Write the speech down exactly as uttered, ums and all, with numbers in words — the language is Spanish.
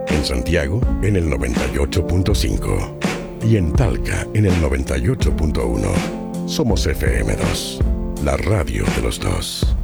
En Santiago, en el noventa y ocho punto cinco. Y en Talca, en el noventa y ocho punto uno. Somos F M dos, la radio de los dos.